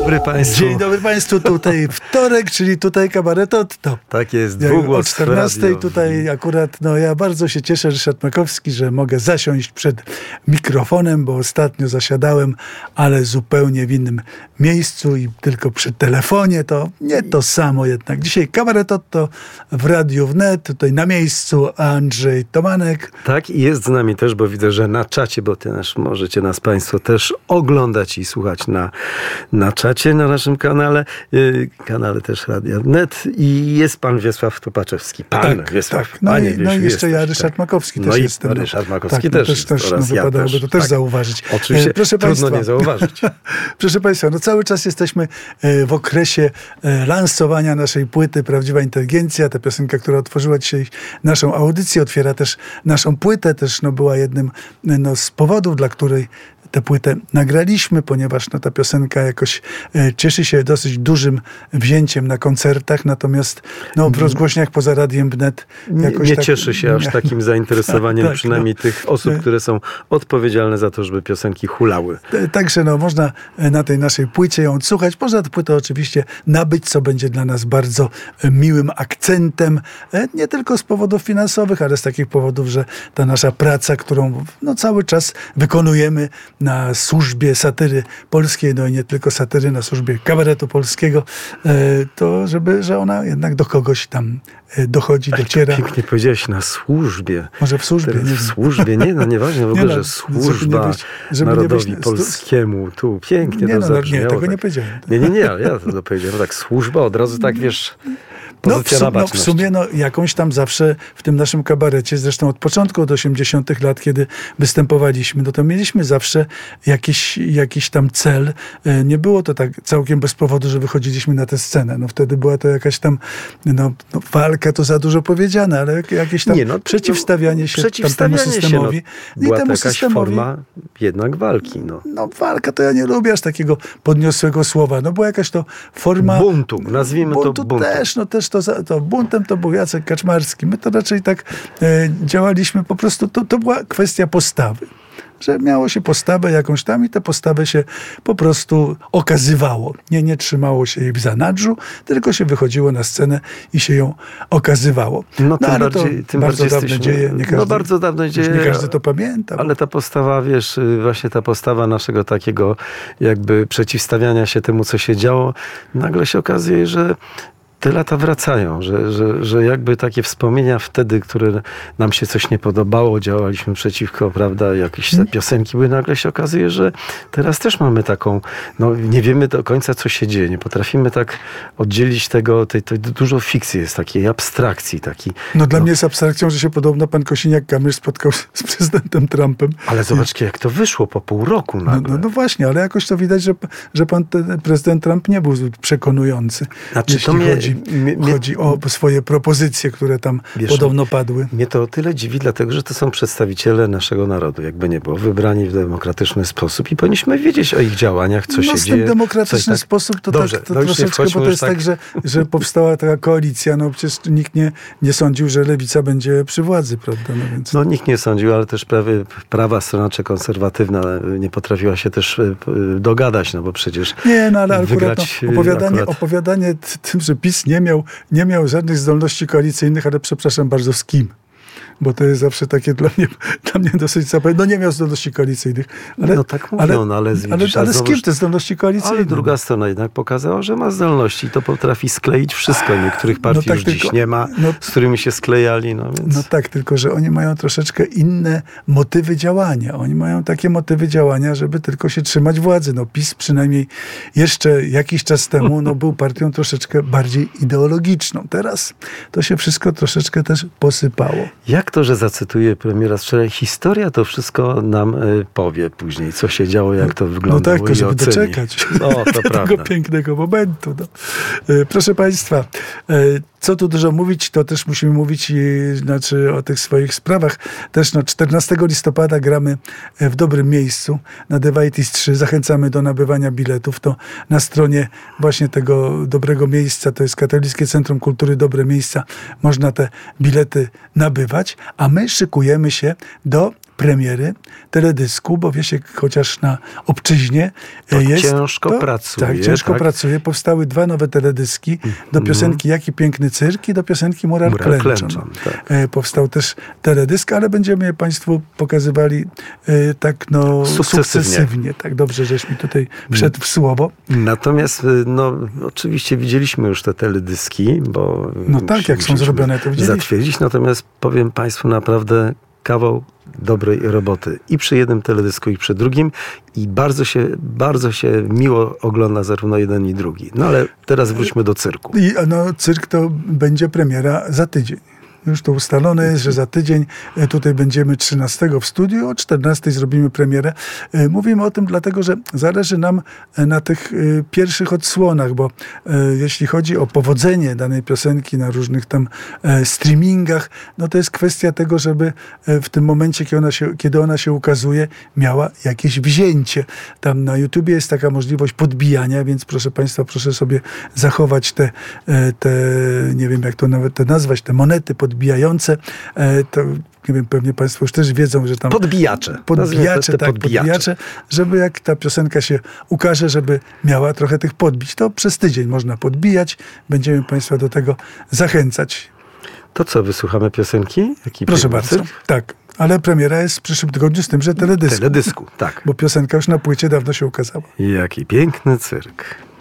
dobry Państwu. Dzień dobry Państwu, tutaj wtorek, czyli tutaj Kabaret Otto. Tak jest, dwugłos o 14 tutaj akurat, ja bardzo się cieszę, Ryszard Makowski, że mogę zasiąść przed mikrofonem, bo ostatnio zasiadałem, ale zupełnie w innym miejscu i tylko przy telefonie, to nie to samo jednak. Dzisiaj Kabaret Otto w Radiu Wnet, tutaj na miejscu Andrzej Tomanek. Tak, i jest z nami też, bo widzę, że na czacie, bo możecie nas Państwo też oglądać i słuchać na czacie, na naszym kanale też Radia Wnet, i jest pan Wiesław Tupaczewski. Tak. No i jeszcze ja, Ryszard Makowski też jestem. Ryszard Makowski też wypadałoby to też zauważyć. Oczywiście, proszę trudno Państwa, nie zauważyć. Proszę Państwa, cały czas jesteśmy w okresie lansowania naszej płyty Prawdziwa Inteligencja. Ta piosenka, która otworzyła dzisiaj naszą audycję, otwiera też naszą płytę, też była jednym z powodów, dla której tę płytę nagraliśmy, ponieważ ta piosenka jakoś cieszy się dosyć dużym wzięciem na koncertach, natomiast w rozgłośniach poza Radiem Wnet jakoś nie cieszy się aż takim zainteresowaniem, przynajmniej tych osób, które są odpowiedzialne za to, żeby piosenki hulały. Także można na tej naszej płycie ją odsłuchać. Można tę płytę oczywiście nabyć, co będzie dla nas bardzo miłym akcentem, nie tylko z powodów finansowych, ale z takich powodów, że ta nasza praca, którą cały czas wykonujemy na służbie satyry polskiej, i nie tylko satyry, na służbie kabaretu polskiego, to że ona jednak do kogoś tam dochodzi, dociera. Pięknie powiedziałeś, na służbie. Może w służbie. W służbie, nieważne w ogóle, że służba narodowi polskiemu. Tu pięknie to zabrzmiało. Nie, tego nie powiedziałem. Nie, ale ja to powiedziałem. Tak, służba, od razu tak, wiesz... w sumie jakąś tam zawsze w tym naszym kabarecie, zresztą od początku, od 80 lat, kiedy występowaliśmy, to mieliśmy zawsze jakiś tam cel. Nie było to tak całkiem bez powodu, że wychodziliśmy na tę scenę. Wtedy była to jakaś tam walka, to za dużo powiedziane, ale jakieś tam przeciwstawianie się tamtemu systemowi. Była to jakaś forma jednak walki. Walka to ja nie lubię aż takiego podniosłego słowa. Była jakaś to forma... buntu, nazwijmy to buntu. Też to buntem to był Jacek Kaczmarski. My to raczej tak działaliśmy po prostu. To była kwestia postawy. Że miało się postawę jakąś tam i tę postawę się po prostu okazywało. Nie trzymało się jej w zanadrzu, tylko się wychodziło na scenę i się ją okazywało. Tym bardzo bardziej dawne dzieje. Bardzo dawne dzieje. Nie każdy to pamięta. Ale ta postawa, właśnie ta postawa naszego takiego jakby przeciwstawiania się temu, co się działo, nagle się okazuje, że te lata wracają, że jakby takie wspomnienia wtedy, które nam się coś nie podobało, działaliśmy przeciwko, prawda, jakieś te piosenki były, nagle się okazuje, że teraz też mamy taką, nie wiemy do końca, co się dzieje, nie potrafimy tak oddzielić tego, dużo fikcji jest, takiej abstrakcji. Dla mnie jest abstrakcją, że się podobno pan Kosiniak-Kamysz spotkał z prezydentem Trumpem. Ale zobaczcie, jak to wyszło po pół roku nagle. No właśnie, ale jakoś to widać, że pan prezydent Trump nie był zbyt przekonujący, chodzi o swoje propozycje, które tam podobno padły. Mnie to o tyle dziwi, dlatego że to są przedstawiciele naszego narodu, jakby nie było, wybrani w demokratyczny sposób i powinniśmy wiedzieć o ich działaniach, co się dzieje. W ten demokratyczny sposób to dobrze, tak troszeczkę, bo to jest tak, że powstała taka koalicja, przecież nikt nie sądził, że lewica będzie przy władzy, prawda? Więc... nikt nie sądził, ale też prawa strona czy konserwatywna nie potrafiła się też dogadać, bo przecież ale opowiadanie tym, że PiS nie miał żadnych zdolności koalicyjnych, ale przepraszam bardzo, z kim? Bo to jest zawsze takie dla mnie dosyć zapewne. Nie miał zdolności koalicyjnych. Tak mówią, ale z kim te zdolności koalicyjne? Ale druga strona jednak pokazała, że ma zdolności i to potrafi skleić wszystko. Niektórych partii już dziś nie ma, z którymi się sklejali. Więc... tylko że oni mają troszeczkę inne motywy działania. Oni mają takie motywy działania, żeby tylko się trzymać władzy. PiS przynajmniej jeszcze jakiś czas temu był partią troszeczkę bardziej ideologiczną. Teraz to się wszystko troszeczkę też posypało. Jak to, że zacytuję premiera z wczoraj, historia to wszystko nam powie później, co się działo, jak to wyglądało to żeby doczekać to tego pięknego momentu. Proszę Państwa, co tu dużo mówić, to też musimy mówić o tych swoich sprawach. Też 14 listopada gramy w dobrym miejscu na Devitis 3. Zachęcamy do nabywania biletów. To na stronie właśnie tego dobrego miejsca, to jest Katolickie Centrum Kultury Dobre Miejsca, można te bilety nabywać, a my szykujemy się do premiery teledysku, bo wie się, chociaż na obczyźnie jest... Ciężko pracuje. Tak, ciężko pracuje. Powstały 2 nowe teledyski do piosenki Jaki piękny cyrk i do piosenki Murar klęczą. Tak. Powstał też teledysk, ale będziemy je Państwu pokazywali tak sukcesywnie. Tak dobrze, żeś mi tutaj wszedł w słowo. Natomiast oczywiście widzieliśmy już te teledyski, bo... No tak, jak są zrobione, to widzieliśmy. Zatwierdzić, natomiast powiem Państwu naprawdę kawał dobrej roboty i przy jednym teledysku, i przy drugim, i bardzo się miło ogląda zarówno jeden i drugi. No ale teraz wróćmy do cyrku. Cyrk to będzie premiera za tydzień. Już to ustalone jest, że za tydzień tutaj będziemy 13 w studiu, o 14 zrobimy premierę. Mówimy o tym dlatego, że zależy nam na tych pierwszych odsłonach, bo jeśli chodzi o powodzenie danej piosenki na różnych tam streamingach, no to jest kwestia tego, żeby w tym momencie, kiedy ona się ukazuje, miała jakieś wzięcie. Tam na YouTubie jest taka możliwość podbijania, więc proszę Państwa, proszę sobie zachować te nie wiem jak to nawet nazwać, te monety podbijające, to nie wiem, pewnie Państwo już też wiedzą, że tam... Podbijacze, żeby jak ta piosenka się ukaże, żeby miała trochę tych podbić. To przez tydzień można podbijać. Będziemy Państwa do tego zachęcać. To co, wysłuchamy piosenki? Proszę bardzo. Tak, ale premiera jest w przyszłym tygodniu z tym, że teledysku. Tak. Bo piosenka już na płycie dawno się ukazała. Jaki piękny cyrk.